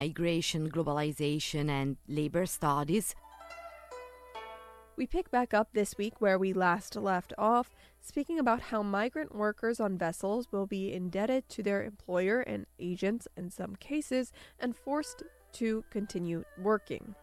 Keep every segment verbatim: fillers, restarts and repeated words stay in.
migration, globalization, and labor studies. We pick back up this week where we last left off, speaking about how migrant workers on vessels will be indebted to their employer and agents in some cases and forced to continue working.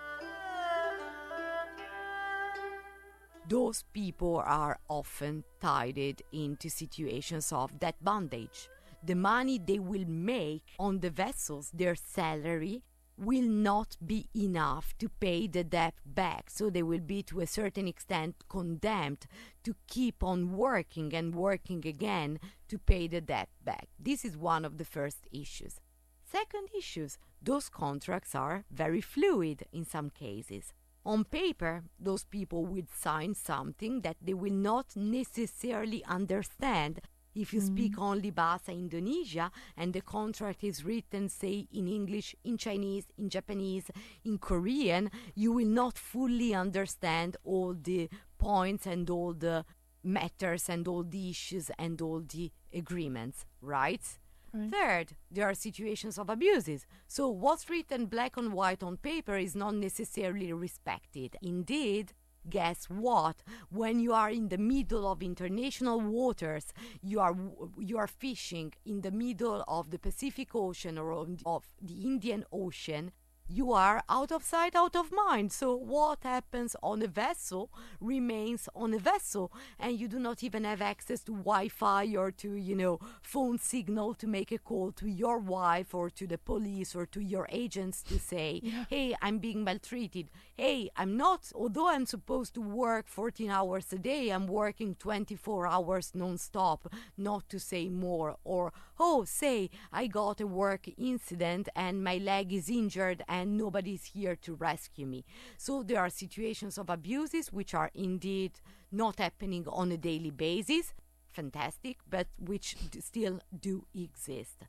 Those people are often tied into situations of debt bondage. The money they will make on the vessels, their salary, will not be enough to pay the debt back. So they will be to a certain extent condemned to keep on working and working again to pay the debt back. This is one of the first issues. Second issues, those contracts are very fluid in some cases. On paper, those people will sign something that they will not necessarily understand. If you mm. speak only Bahasa Indonesia and the contract is written, say, in English, in Chinese, in Japanese, in Korean, you will not fully understand all the points and all the matters and all the issues and all the agreements, right? Right. Third, there are situations of abuses. So what's written black on white on paper is not necessarily respected. Indeed, guess what? When you are in the middle of international waters, you are you are fishing in the middle of the Pacific Ocean or of the Indian Ocean, you are out of sight, out of mind. So what happens on a vessel remains on a vessel, and you do not even have access to Wi-Fi or to, you know, phone signal to make a call to your wife or to the police or to your agents to say, yeah. hey, I'm being maltreated. Hey, I'm not, although I'm supposed to work fourteen hours a day, I'm working twenty-four hours non-stop, not to say more. Or, oh, say, I got a work incident and my leg is injured and nobody's here to rescue me. So there are situations of abuses which are indeed not happening on a daily basis, fantastic, but which d- still do exist.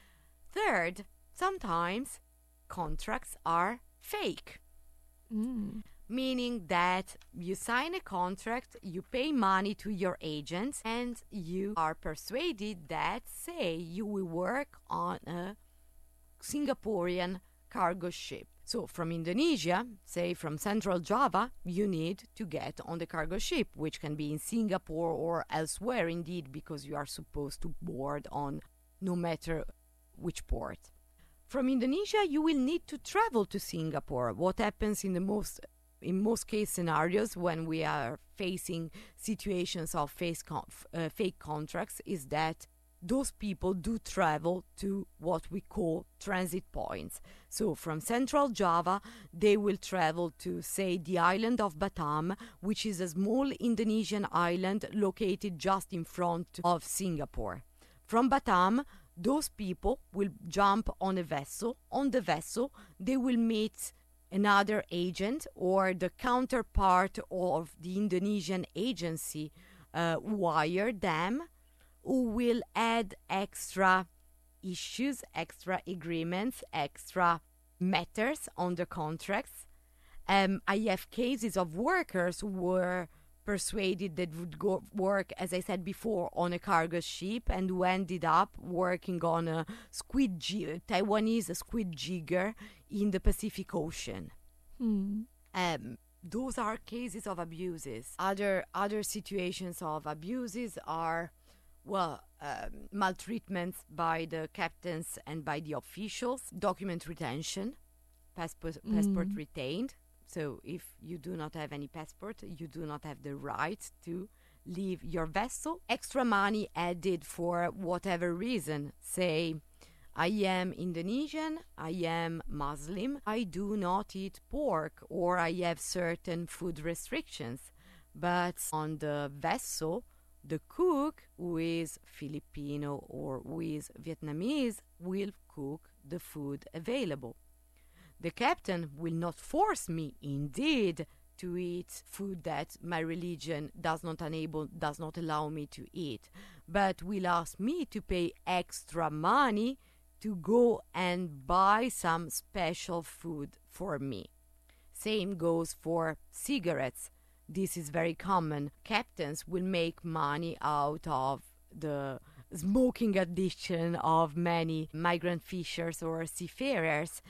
Third, sometimes contracts are fake. Mm. Meaning that you sign a contract, you pay money to your agents, and you are persuaded that, say, you will work on a Singaporean cargo ship. So from Indonesia, say from Central Java, you need to get on the cargo ship, which can be in Singapore or elsewhere indeed, because you are supposed to board on no matter which port. From Indonesia, you will need to travel to Singapore. What happens in the most in most case scenarios when we are facing situations of face con- uh, fake contracts is that those people do travel to what we call transit points. So from Central Java, they will travel to, say, the island of Batam, which is a small Indonesian island located just in front of Singapore. From Batam, those people will jump on a vessel. On the vessel, they will meet another agent or the counterpart of the Indonesian agency uh, wire them, who will add extra issues, extra agreements, extra matters on the contracts. Um, I have cases of workers who were persuaded that would go work, as I said before, on a cargo ship and who ended up working on a squid gi- Taiwanese squid jigger in the Pacific Ocean. Hmm. Um, those are cases of abuses. Other other situations of abuses are, well, um, maltreatments by the captains and by the officials, document retention, passport, mm. passport retained. So if you do not have any passport, you do not have the right to leave your vessel. Extra money added for whatever reason. Say, I am Indonesian, I am Muslim, I do not eat pork, or I have certain food restrictions. But on the vessel, the cook, who is Filipino or who is Vietnamese, will cook the food available. The captain will not force me, indeed, to eat food that my religion does not enable, does not allow me to eat, but will ask me to pay extra money to go and buy some special food for me. Same goes for cigarettes. This is very common. Captains will make money out of the smoking addiction of many migrant fishers or seafarers,